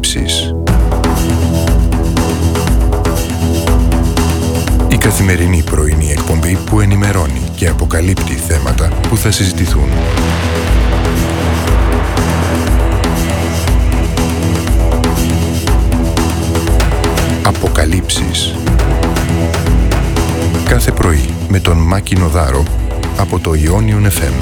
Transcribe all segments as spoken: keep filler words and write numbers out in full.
Αποκαλύψεις. Η καθημερινή πρωινή εκπομπή που ενημερώνει και αποκαλύπτει θέματα που θα συζητηθούν. Αποκαλύψεις. Κάθε πρωί με τον Μάκη Νοδάρο από το Ιόνιον εφ εμ.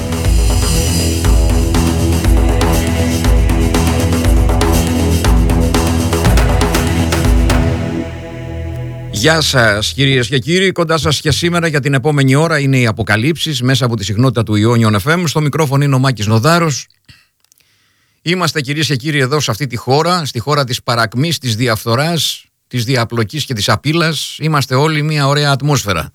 Γεια σας κυρίες και κύριοι, κοντά σας και σήμερα για την επόμενη ώρα είναι οι Αποκαλύψεις μέσα από τη συχνότητα του Ιόνιον εφ εμ. Στο μικρόφωνο είναι ο Μάκης Νοδάρος. Είμαστε κυρίες και κύριοι εδώ σε αυτή τη χώρα, στη χώρα της παρακμής, της διαφθοράς, της διαπλοκής και της απείλας. Είμαστε όλοι μια ωραία ατμόσφαιρα.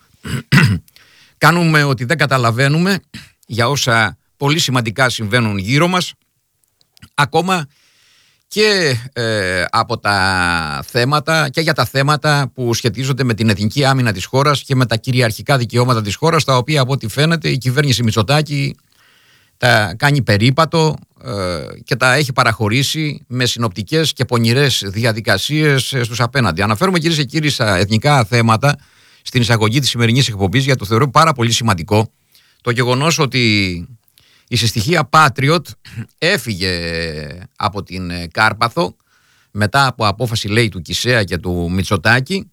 Κάνουμε ότι δεν καταλαβαίνουμε για όσα πολύ σημαντικά συμβαίνουν γύρω μας, ακόμα και ε, από τα θέματα και για τα θέματα που σχετίζονται με την εθνική άμυνα της χώρας και με τα κυριαρχικά δικαιώματα της χώρας, τα οποία από ό,τι φαίνεται η κυβέρνηση Μητσοτάκη τα κάνει περίπατο ε, και τα έχει παραχωρήσει με συνοπτικές και πονηρές διαδικασίες στους απέναντι. Αναφέρομαι κυρίες και κύριοι στα εθνικά θέματα στην εισαγωγή της σημερινής εκπομπής, γιατί το θεωρώ πάρα πολύ σημαντικό το γεγονός ότι η συστοιχία Patriot έφυγε από την Κάρπαθο μετά από απόφαση, λέει, του Κισέα και του Μητσοτάκη,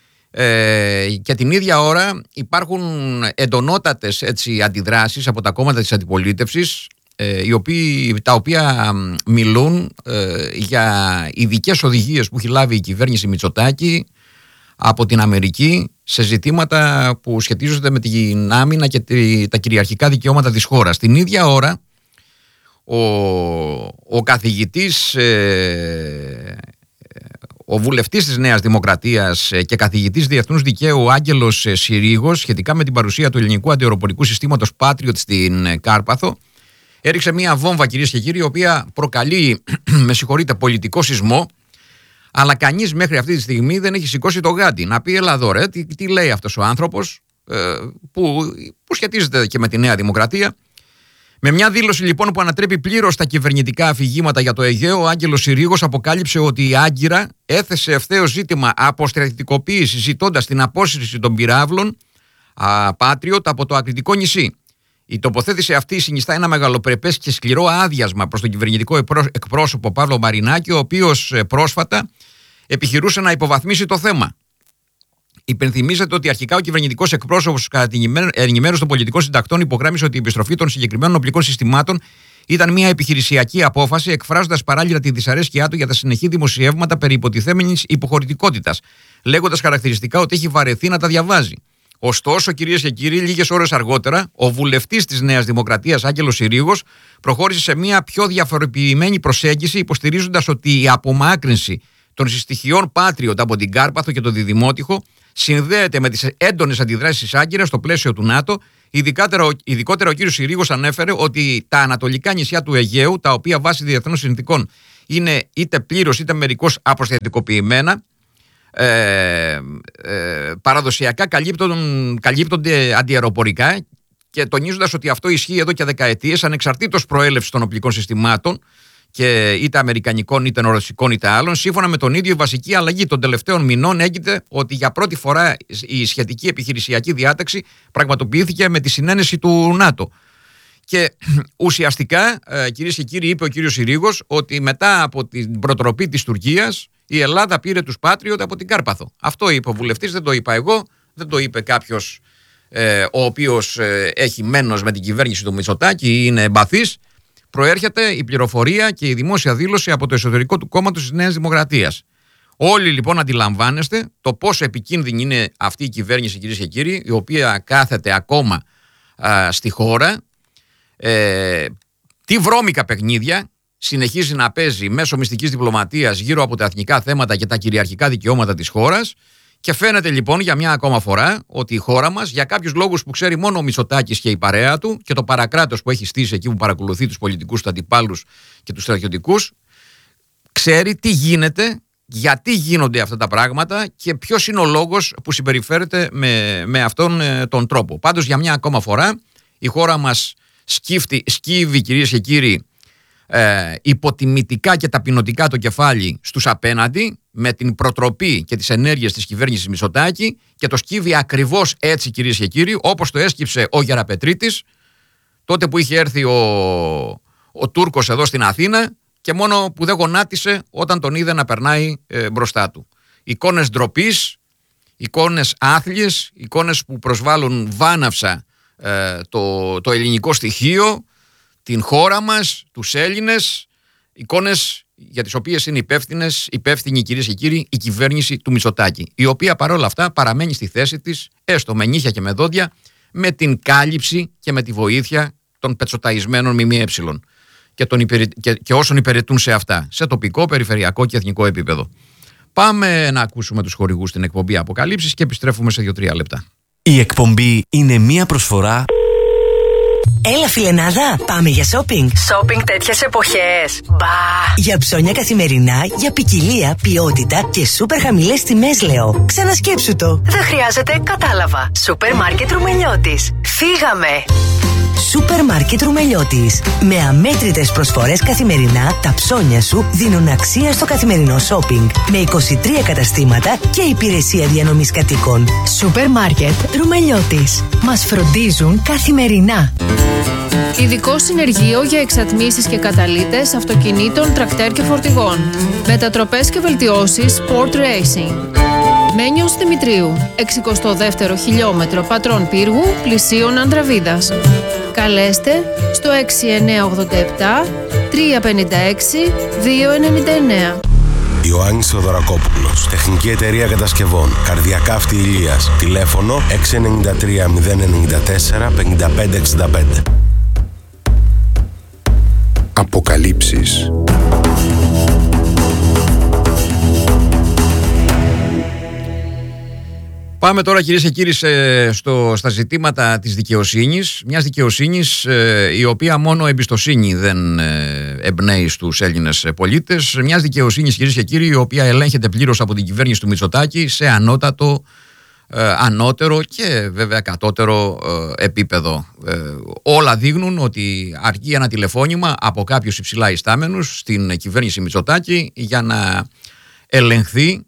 ε, και την ίδια ώρα υπάρχουν εντονότατες έτσι, αντιδράσεις από τα κόμματα της αντιπολίτευσης, ε, οι οποίοι, τα οποία μιλούν ε, για ειδικές οδηγίες που έχει λάβει η κυβέρνηση Μητσοτάκη από την Αμερική σε ζητήματα που σχετίζονται με την άμυνα και τη, τα κυριαρχικά δικαιώματα της χώρας. Την ίδια ώρα ο, ο καθηγητής, ε, ο βουλευτής της Νέας Δημοκρατίας και καθηγητής διεθνούς δικαίου Άγγελος Συρίγος, σχετικά με την παρουσία του ελληνικού αντιαεροπορικού συστήματος Patriot στην Κάρπαθο, έριξε μια βόμβα, κυρίες και κύριοι, η οποία προκαλεί, με συγχωρείτε, πολιτικό σεισμό. Αλλά κανείς μέχρι αυτή τη στιγμή δεν έχει σηκώσει το γάντι να πει έλα εδώ ρε, τι, τι λέει αυτός ο άνθρωπος, ε, που, που σχετίζεται και με τη Νέα Δημοκρατία. Με μια δήλωση λοιπόν που ανατρέπει πλήρως τα κυβερνητικά αφηγήματα για το Αιγαίο, ο Άγγελος Συρίγος αποκάλυψε ότι η Άγκυρα έθεσε ευθέως ζήτημα αποστρατητικοποίηση, ζητώντας την απόσυρση των πυράβλων Patriot από το Ακριτικό νησί. Η τοποθέτηση αυτή συνιστά ένα μεγαλοπρεπές και σκληρό άδειασμα προς τον κυβερνητικό εκπρόσωπο Παύλο Μαρινάκη, ο οποίος πρόσφατα επιχειρούσε να υποβαθμίσει το θέμα. Υπενθυμίζεται ότι αρχικά ο κυβερνητικός εκπρόσωπος, κατά την ενημέρωση των πολιτικών συντακτών, υπογράμμισε ότι η επιστροφή των συγκεκριμένων οπλικών συστημάτων ήταν μια επιχειρησιακή απόφαση, εκφράζοντας παράλληλα τη δυσαρέσκειά του για τα συνεχή δημοσιεύματα περί υποτιθέμενης υποχωρητικότητας, λέγοντας χαρακτηριστικά ότι έχει βαρεθεί να τα διαβάζει. Ωστόσο, κυρίες και κύριοι, λίγες ώρες αργότερα, ο βουλευτής της Νέας Δημοκρατίας, Άγγελος Συρίγος, προχώρησε σε μια πιο διαφοροποιημένη προσέγγιση, υποστηρίζοντας ότι η απομάκρυνση των συστοιχειών Patriot από την Κάρπαθο και τον Διδημότυχο συνδέεται με τις έντονες αντιδράσεις της Άγκυρας στο πλαίσιο του ΝΑΤΟ. Ειδικότερα, ειδικότερα ο κ. Συρίγος ανέφερε ότι τα ανατολικά νησιά του Αιγαίου, τα οποία βάσει διεθνών συνθηκών είναι είτε πλήρως είτε μερικώς αποστρατικοποιημένα, Ε, ε, παραδοσιακά καλύπτον, καλύπτονται αντιαεροπορικά, και τονίζοντας ότι αυτό ισχύει εδώ και δεκαετίες ανεξαρτήτως προέλευσης των οπλικών συστημάτων, και είτε αμερικανικών είτε ρωσικών είτε άλλων. Σύμφωνα με τον ίδιο, η βασική αλλαγή των τελευταίων μηνών έγκυται ότι για πρώτη φορά η σχετική επιχειρησιακή διάταξη πραγματοποιήθηκε με τη συνένεση του ΝΑΤΟ. Και ουσιαστικά, κυρίες και κύριοι, είπε ο κύριος Συρίγος ότι μετά από την προτροπή της Τουρκίας η Ελλάδα πήρε τους Patriot από την Κάρπαθο. Αυτό είπε ο βουλευτής, δεν το είπα εγώ, δεν το είπε κάποιος ε, ο οποίος ε, έχει μένος με την κυβέρνηση του Μητσοτάκη ή είναι εμπαθής. Προέρχεται η πληροφορία και η δημόσια δήλωση από το εσωτερικό του κόμματος της Νέας Δημοκρατίας. Όλοι λοιπόν αντιλαμβάνεστε το πόσο επικίνδυνη είναι αυτή η κυβέρνηση, κυρίες και κύριοι, η οποία κάθεται ακόμα α, στη χώρα. Ε, τι βρώμικα παιχνίδια συνεχίζει να παίζει μέσω μυστικής διπλωματίας γύρω από τα εθνικά θέματα και τα κυριαρχικά δικαιώματα της χώρας, και φαίνεται λοιπόν για μια ακόμα φορά ότι η χώρα μας, για κάποιους λόγους που ξέρει μόνο ο Μητσοτάκης και η παρέα του και το παρακράτος που έχει στήσει εκεί που παρακολουθεί τους πολιτικούς, τους αντιπάλους και τους στρατιωτικούς, ξέρει τι γίνεται, γιατί γίνονται αυτά τα πράγματα και ποιος είναι ο λόγος που συμπεριφέρεται με, με αυτόν ε, τον τρόπο. Πάντως για μια ακόμα φορά η χώρα μας σκύφτει, σκύβει, κυρίες και κύριοι, ε, υποτιμητικά και ταπεινωτικά το κεφάλι στους απέναντι, με την προτροπή και τις ενέργειες της κυβέρνησης Μητσοτάκη, και το σκύβει ακριβώς έτσι, κυρίες και κύριοι, όπως το έσκυψε ο Γεραπετρίτης τότε που είχε έρθει ο, ο Τούρκος εδώ στην Αθήνα, και μόνο που δεν γονάτισε όταν τον είδε να περνάει ε, μπροστά του. Εικόνες ντροπής, εικόνες άθλιες, εικόνες που προσβάλλουν βάναυσα ε, το, το ελληνικό στοιχείο, την χώρα μας, τους Έλληνες, εικόνες για τις οποίες είναι υπεύθυνες, υπεύθυνη, κυρίες και κύριοι, η κυβέρνηση του Μητσοτάκη, η οποία παρόλα αυτά παραμένει στη θέση της, έστω με νύχια και με δόντια, με την κάλυψη και με τη βοήθεια των πετσοταϊσμένων ΜΜΕ και, των υπηρε... και, και όσων υπηρετούν σε αυτά, σε τοπικό, περιφερειακό και εθνικό επίπεδο. Πάμε να ακούσουμε τους χορηγούς στην εκπομπή Αποκαλύψεις και επιστρέφουμε σε δύο τρία λεπτά. Η εκπομπή είναι μία προσφορά. Έλα φιλενάδα, πάμε για shopping. Shopping τέτοιες εποχές. Μπα! Για ψώνια καθημερινά, για ποικιλία, ποιότητα και σούπερ χαμηλές τιμές λέω. Ξανασκέψου το. Δεν χρειάζεται, κατάλαβα. Σούπερ μάρκετ Ρουμελιώτης. Φύγαμε! Σούπερ μάρκετ Ρουμελιώτης. Με αμέτρητες προσφορές καθημερινά, τα ψώνια σου δίνουν αξία στο καθημερινό shopping. Με είκοσι τρία καταστήματα και υπηρεσία διανομής κατοίκων. Σούπερ μάρκετ Ρουμελιώτης. Μας φροντίζουν καθημερινά. Ειδικό συνεργείο για εξατμίσεις και καταλύτες αυτοκινήτων, τρακτέρ και φορτηγών. Μετατροπές και βελτιώσεις Sport Racing. Μένιος Δημητρίου, εξηκοστό δεύτερο χιλιόμετρο Πατρών Πύργου, πλησίον Ανδραβίδας. Καλέστε στο έξι εννιά οκτώ επτά τρία πέντε έξι δύο εννιά εννιά. Ιωάννης Θεοδωρακόπουλος, Τεχνική Εταιρεία Κατασκευών, Καρδιακά Αυτή Ηλίας, τηλέφωνο έξι εννιά τρία μηδέν εννιά τέσσερα πέντε πέντε έξι πέντε. Αποκαλύψεις. Πάμε τώρα, κυρίες και κύριοι, σε, στο, στα ζητήματα της δικαιοσύνης. Μιας δικαιοσύνης ε, η οποία μόνο εμπιστοσύνη δεν ε, εμπνέει στους Έλληνες πολίτες. Μιας δικαιοσύνης, κυρίες και κύριοι, η οποία ελέγχεται πλήρως από την κυβέρνηση του Μητσοτάκη σε ανώτατο, ε, ανώτερο και βέβαια κατώτερο ε, επίπεδο. Ε, όλα δείχνουν ότι αρκεί ένα τηλεφώνημα από κάποιους υψηλά ιστάμενους στην κυβέρνηση Μητσοτάκη για να ελεγχθεί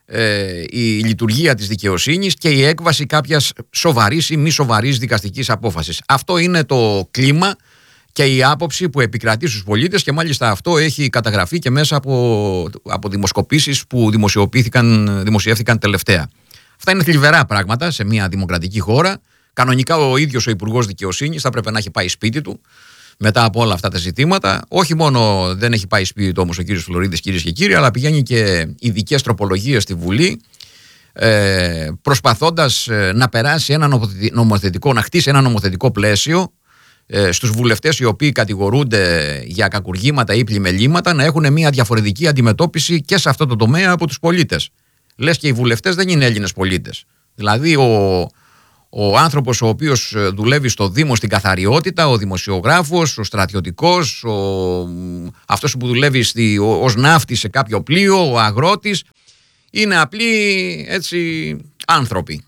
η λειτουργία της δικαιοσύνης και η έκβαση κάποιας σοβαρής ή μη σοβαρής δικαστικής απόφασης. Αυτό είναι το κλίμα και η άποψη που επικρατεί στους πολίτες, και μάλιστα αυτό έχει καταγραφεί και μέσα από, από δημοσκοπήσεις που δημοσιοποιήθηκαν, δημοσιεύθηκαν τελευταία. Αυτά είναι θλιβερά πράγματα σε μια δημοκρατική χώρα. Κανονικά ο ίδιος ο Υπουργός Δικαιοσύνης θα πρέπει να έχει πάει σπίτι του μετά από όλα αυτά τα ζητήματα. Όχι μόνο δεν έχει πάει σπίτι του όμως ο κύριος Φλωρίδης, κυρίες και κύριοι, αλλά πηγαίνει και ειδικές τροπολογίες στη Βουλή, ε, προσπαθώντας ε, να περάσει ένα νομοθετικό, να χτίσει ένα νομοθετικό πλαίσιο ε, στους βουλευτές οι οποίοι κατηγορούνται για κακουργήματα ή πλημελήματα να έχουν μια διαφορετική αντιμετώπιση και σε αυτό το τομέα από τους πολίτες. Λες και οι βουλευτές δεν είναι Έλληνες πολίτες. Δηλαδή ο Ο άνθρωπος ο οποίος δουλεύει στο Δήμο στην καθαριότητα, ο δημοσιογράφος, ο στρατιωτικός, ο... αυτός που δουλεύει στη... ως ναύτης σε κάποιο πλοίο, ο αγρότης, είναι απλοί έτσι άνθρωποι.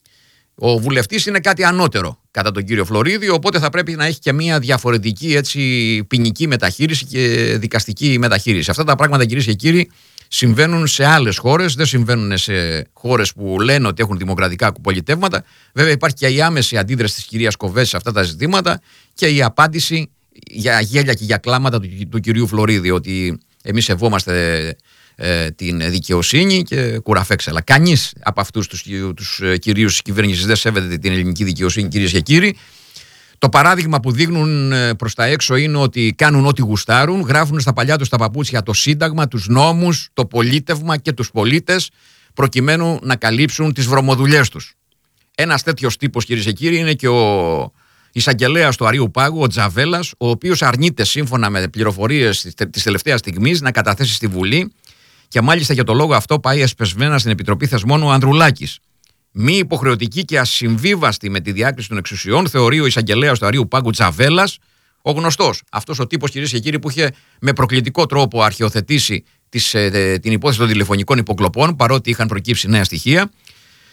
Ο βουλευτής είναι κάτι ανώτερο κατά τον κύριο Φλωρίδη, οπότε θα πρέπει να έχει και μια διαφορετική έτσι ποινική μεταχείριση και δικαστική μεταχείριση. Αυτά τα πράγματα, κυρίες και κύριοι, συμβαίνουν σε άλλες χώρες, δεν συμβαίνουν σε χώρες που λένε ότι έχουν δημοκρατικά πολιτεύματα. Βέβαια υπάρχει και η άμεση αντίδραση της κυρίας Κοβέση σε αυτά τα ζητήματα και η απάντηση για γέλια και για κλάματα του, του κυρίου Φλωρίδη, ότι εμείς σεβόμαστε ε, την δικαιοσύνη και κουραφέξελα. Κανείς από αυτούς τους, τους κυρίους της κυβέρνησης δεν σέβεται την ελληνική δικαιοσύνη, κυρίες και κύριοι. Το παράδειγμα που δείχνουν προς τα έξω είναι ότι κάνουν ό,τι γουστάρουν, γράφουν στα παλιά τους τα παπούτσια το Σύνταγμα, τους νόμους, το πολίτευμα και τους πολίτες, προκειμένου να καλύψουν τις βρωμοδουλειές τους. Ένας τέτοιος τύπος, κυρίες και κύριοι, είναι και ο εισαγγελέας του Αρείου Πάγου, ο Τζαβέλας, ο οποίος αρνείται, σύμφωνα με πληροφορίες της τελευταίας στιγμής, να καταθέσει στη Βουλή, και μάλιστα για το λόγο αυτό πάει εσπεσμένα στην Επιτροπή Θεσμών ο Ανδρουλάκης. Μη υποχρεωτική και ασυμβίβαστη με τη διάκριση των εξουσιών, θεωρεί ο εισαγγελέας του Αρείου Πάγκου Τζαβέλας, ο γνωστός. Αυτός ο τύπος, κυρίες και κύριοι, που είχε με προκλητικό τρόπο αρχαιοθετήσει τις, ε, την υπόθεση των τηλεφωνικών υποκλοπών, παρότι είχαν προκύψει νέα στοιχεία.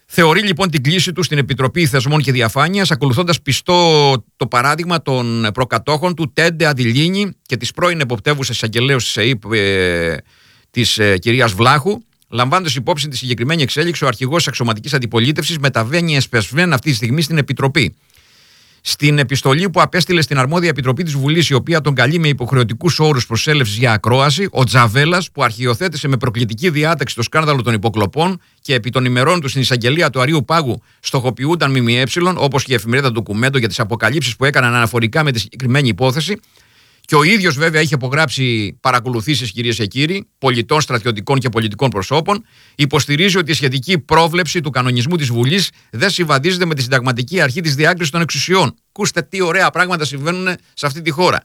Θεωρεί λοιπόν την κλίση του στην Επιτροπή Θεσμών και Διαφάνειας, ακολουθώντας πιστό το παράδειγμα των προκατόχων του Τέντε Αντιλίνη και της πρώην εποπτεύουσας εισαγγελέως της ΕΥΠ ε, της ε, κυρίας Βλάχου. Λαμβάνοντας υπόψη τη συγκεκριμένη εξέλιξη, ο αρχηγός της αξιωματικής αντιπολίτευσης μεταβαίνει εσπεσμένα αυτή τη στιγμή στην Επιτροπή. Στην επιστολή που απέστειλε στην αρμόδια Επιτροπή της Βουλής, η οποία τον καλεί με υποχρεωτικούς όρους προσέλευσης για ακρόαση, ο Τζαβέλας, που αρχιοθέτησε με προκλητική διάταξη το σκάνδαλο των υποκλοπών και επί των ημερών του στην εισαγγελία του Αρείου Πάγου στοχοποιούνταν ΜΜΕ, όπως και η εφημερίδα Ντοκουμέντο, για τις αποκαλύψεις που έκαναν αναφορικά με τη συγκεκριμένη υπόθεση. Και ο ίδιος βέβαια είχε απογράψει παρακολουθήσεις, κυρίες και κύριοι, πολιτών, στρατιωτικών και πολιτικών προσώπων. Υποστηρίζει ότι η σχετική πρόβλεψη του κανονισμού της Βουλής δεν συμβαδίζεται με τη συνταγματική αρχή της διάκρισης των εξουσιών. Ακούστε τι ωραία πράγματα συμβαίνουν σε αυτή τη χώρα.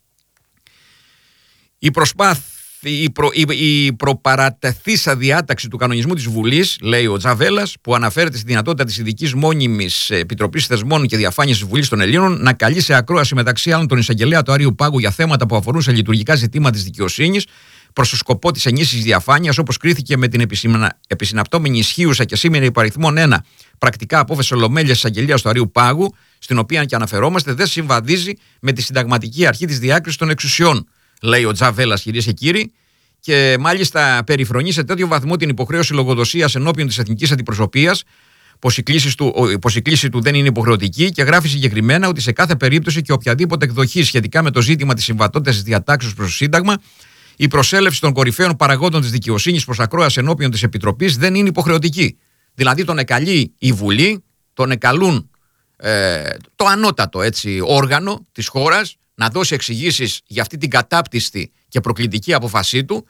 Η προσπάθεια. Η, προ, η, η προπαρατεθήσα διάταξη του κανονισμού της Βουλής, λέει ο Τζαβέλας, που αναφέρεται στη δυνατότητα της ειδικής μόνιμης Επιτροπής Θεσμών και Διαφάνειας της Βουλής των Ελλήνων να καλεί σε ακρόαση μεταξύ άλλων τον εισαγγελέα του Αρείου Πάγου για θέματα που αφορούν σε λειτουργικά ζητήματα της δικαιοσύνης προς το σκοπό της ενίσχυσης διαφάνειας, όπως κρίθηκε με την επισυνα... επισυναπτώμενη ισχύουσα και σήμερα υπαριθμόν ένα πρακτικά απόφαση ολομέλειας της εισαγγελίας του Αρείου Πάγου, στην οποία και αναφερόμαστε, δεν συμβαδίζει με τη συνταγματική αρχή της διάκρισης των εξουσιών. Λέει ο Τζαβέλας, κυρίες και κύριοι, και μάλιστα περιφρονεί σε τέτοιο βαθμό την υποχρέωση λογοδοσίας ενώπιον της εθνικής αντιπροσωπείας, πως η κλίση του, πως η κλίση του δεν είναι υποχρεωτική, και γράφει συγκεκριμένα ότι σε κάθε περίπτωση και οποιαδήποτε εκδοχή σχετικά με το ζήτημα της συμβατότητας της διατάξεως προς το Σύνταγμα, η προσέλευση των κορυφαίων παραγόντων της δικαιοσύνης προς ακρόαση ενώπιον της Επιτροπής δεν είναι υποχρεωτική. Δηλαδή τον εκαλεί η Βουλή, τον εκαλούν ε, το ανώτατο έτσι, όργανο της χώρας να δώσει εξηγήσεις για αυτή την κατάπτυστη και προκλητική απόφασή του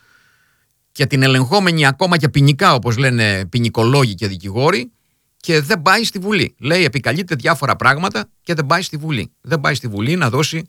και την ελεγχόμενη ακόμα και ποινικά, όπως λένε ποινικολόγοι και δικηγόροι, και δεν πάει στη Βουλή. Λέει, επικαλείται διάφορα πράγματα και δεν πάει στη Βουλή. Δεν πάει στη Βουλή να δώσει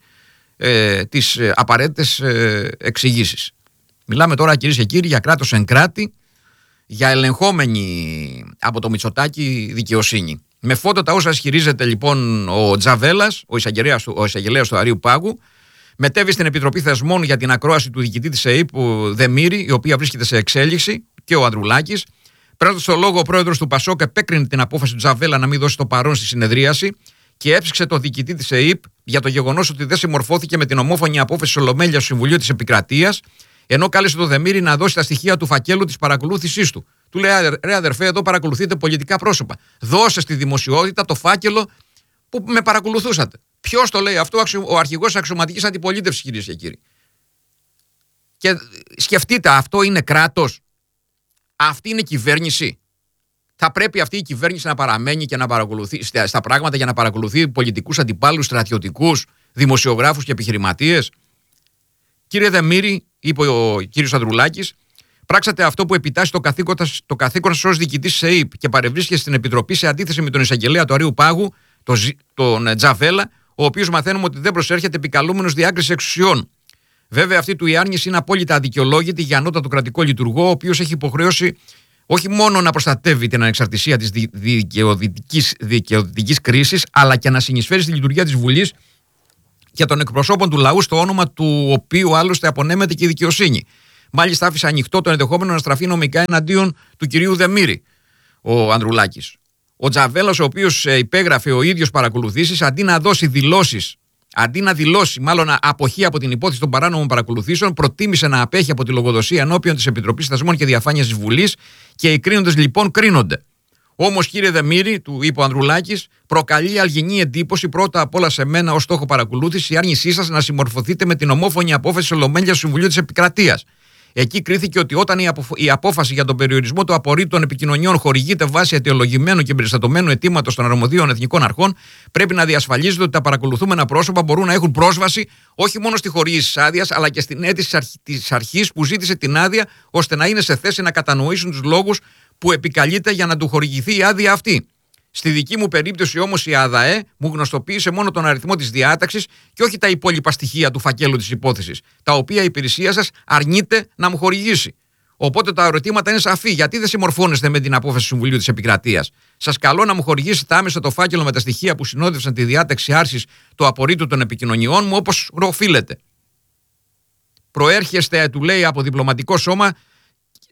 ε, τις ε, απαραίτητες ε, εξηγήσεις. Μιλάμε τώρα, κυρίες και κύριοι, για κράτος εν κράτη, για ελεγχόμενη από το Μητσοτάκη δικαιοσύνη. Με φώτο τα όσα ισχυρίζεται λοιπόν ο Τζαβέλας, ο εισαγγελέας του, ο εισαγγελέας του Αρείου Πάγου, μετέβη στην Επιτροπή Θεσμών για την ακρόαση του διοικητή της ΕΥΠ, ο Δεμήρη, η οποία βρίσκεται σε εξέλιξη, και ο Ανδρουλάκης. Παίρνοντας το λόγο, ο πρόεδρος του Πασόκ επέκρινε την απόφαση του Τζαβέλα να μην δώσει το παρόν στη συνεδρίαση και έψηξε το διοικητή της ΕΥΠ για το γεγονός ότι δεν συμμορφώθηκε με την ομόφωνη απόφαση της Ολομέλειας του Συμβουλίου της Επικρατείας, ενώ κάλεσε το Δεμήρη να δώσει τα στοιχεία του φακέλου της παρακολούθησής του. Του λέει, ρε αδερφέ, εδώ παρακολουθείτε πολιτικά πρόσωπα. Δώσε στη δημοσιότητα το φάκελο που με παρακολουθούσατε. Ποιος το λέει αυτό? Ο αρχηγός της αξιωματικής αντιπολίτευσης, κυρίες και κύριοι. Και σκεφτείτε, αυτό είναι κράτος? Αυτή είναι κυβέρνηση? Θα πρέπει αυτή η κυβέρνηση να παραμένει και να παρακολουθεί στα πράγματα για να παρακολουθεί πολιτικούς αντιπάλους, στρατιωτικούς, δημοσιογράφους και επιχειρηματίες? Κύριε Δεμήρη, είπε ο κύριος Ανδρουλάκης, πράξατε αυτό που επιτάσσει το καθήκον, το καθήκον σας ως διοικητής της ΕΥΠ και παρευρίσκεστε στην Επιτροπή σε αντίθεση με τον εισαγγελέα του Αρείου Πάγου, τον, τον Τζαβέλα, ο οποίος μαθαίνουμε ότι δεν προσέρχεται επικαλούμενος διάκρισης εξουσιών. Βέβαια, αυτή του η άρνηση είναι απόλυτα αδικαιολόγητη για ανώτατο κρατικό λειτουργό, ο οποίος έχει υποχρέωση όχι μόνο να προστατεύει την ανεξαρτησία της δικαιοδυτικής κρίσης, αλλά και να συνεισφέρει στη λειτουργία της Βουλής και των εκπροσώπων του λαού, στο όνομα του οποίου άλλωστε απονέμεται και η δικαιοσύνη. Μάλιστα, άφησε ανοιχτό το ενδεχόμενο να στραφεί νομικά εναντίον του κυρίου Δεμήρη, ο Ανδρουλάκης. Ο Τζαβέλας, ο οποίος υπέγραφε ο ίδιος παρακολουθήσεις, αντί να δώσει δηλώσεις, αντί να δηλώσει μάλλον αποχή από την υπόθεση των παράνομων παρακολουθήσεων, προτίμησε να απέχει από τη λογοδοσία ενώπιον της Επιτροπής Θεσμών και Διαφάνειας της Βουλής, και οι κρίνοντες λοιπόν κρίνονται. Όμως, κύριε Δεμήρη, του είπε ο Ανδρουλάκης, προκαλεί αλγινή εντύπωση πρώτα απ' όλα σε μένα ως στόχο παρακολούθηση η άρνησή σας να συμμορφωθείτε με την ομόφωνη απόφαση της Ολομέλειας του Συμβουλίου της Επικρατείας. Εκεί κρίθηκε ότι όταν η, αποφ... η απόφαση για τον περιορισμό του απορρίτου των επικοινωνιών χορηγείται βάσει αιτιολογημένου και περιστατωμένου αιτήματος των αρμοδίων εθνικών αρχών, πρέπει να διασφαλίζεται ότι τα παρακολουθούμενα πρόσωπα μπορούν να έχουν πρόσβαση όχι μόνο στη χορήγηση της άδειας, αλλά και στην αίτηση της αρχής που ζήτησε την άδεια, ώστε να είναι σε θέση να κατανοήσουν τους λόγους που επικαλείται για να του χορηγηθεί η άδεια αυτή. Στη δική μου περίπτωση όμως η ΑΔΑΕ μου γνωστοποίησε μόνο τον αριθμό της διάταξης και όχι τα υπόλοιπα στοιχεία του φακέλου της υπόθεσης, τα οποία η υπηρεσία σας αρνείται να μου χορηγήσει. Οπότε τα ερωτήματα είναι σαφή. Γιατί δεν συμμορφώνεστε με την απόφαση του Συμβουλίου της Επικρατείας? Σας καλώ να μου χορηγήσετε άμεσα το φάκελο με τα στοιχεία που συνόδευσαν τη διάταξη άρσης του απορρίτου των επικοινωνιών μου, όπως οφείλεται. Προέρχεστε, του λέει, από διπλωματικό σώμα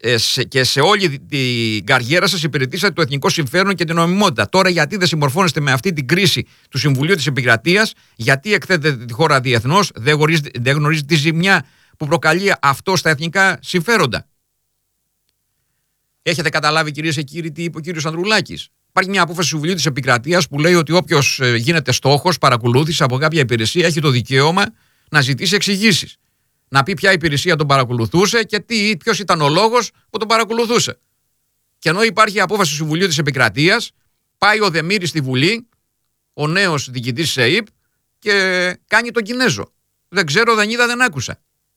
και σε όλη την καριέρα σας υπηρετήσατε το εθνικό συμφέρον και την νομιμότητα. Τώρα γιατί δεν συμμορφώνεστε με αυτή την κρίση του Συμβουλίου της Επικρατείας, γιατί εκθέτετε τη χώρα διεθνώς, δεν γνωρίζετε, δεν γνωρίζετε τη ζημιά που προκαλεί αυτό στα εθνικά συμφέροντα. Έχετε καταλάβει, κυρίες και κύριοι, τι είπε ο κύριος Ανδρουλάκης? Υπάρχει μια απόφαση του Συμβουλίου της Επικρατείας που λέει ότι όποιος γίνεται στόχος παρακολούθησης από κάποια υπηρεσία έχει το δικαίωμα να ζητήσει εξηγήσεις. Να πει ποια υπηρεσία τον παρακολουθούσε και τι, ποιος ήταν ο λόγος που τον παρακολουθούσε. Και ενώ υπάρχει απόφαση του Συμβουλίου της Επικρατείας, πάει ο Δεμήρης στη Βουλή, ο νέος διοικητής της ΕΥΠ, και κάνει τον Κινέζο. Δεν ξέρω, δεν είδα, δεν άκουσα.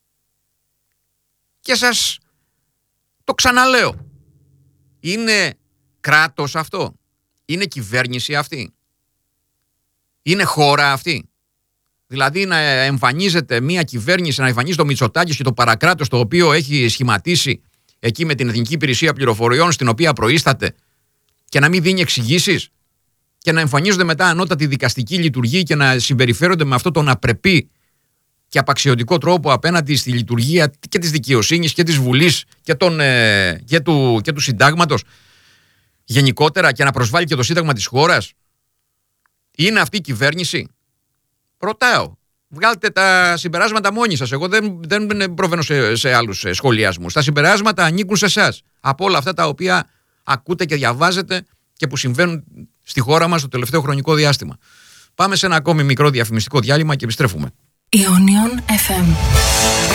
Και σας το ξαναλέω. Είναι κράτος αυτό? Είναι κυβέρνηση αυτή? Είναι χώρα αυτή? Δηλαδή να εμφανίζεται μια κυβέρνηση, να εμφανίζει το Μητσοτάκης και το παρακράτος το οποίο έχει σχηματίσει εκεί με την Εθνική Υπηρεσία Πληροφοριών στην οποία προείσταται, και να μην δίνει εξηγήσεις, και να εμφανίζονται μετά ανώτατη δικαστική λειτουργία και να συμπεριφέρονται με αυτόν τον απρεπή και απαξιωτικό τρόπο απέναντι στη λειτουργία και της δικαιοσύνης και της Βουλής και, των, ε, και, του, και του συντάγματος γενικότερα, και να προσβάλλει και το σύνταγμα της χώρας. Είναι αυτή η κυβέρνηση? Ρωτάω. Βγάλτε τα συμπεράσματα μόνοι σας. Εγώ δεν, δεν προβαίνω σε, σε άλλους σχολιασμούς. Τα συμπεράσματα ανήκουν σε εσάς. Από όλα αυτά τα οποία ακούτε και διαβάζετε και που συμβαίνουν στη χώρα μας το τελευταίο χρονικό διάστημα. Πάμε σε ένα ακόμη μικρό διαφημιστικό διάλειμμα και επιστρέφουμε. Ionion εφ εμ.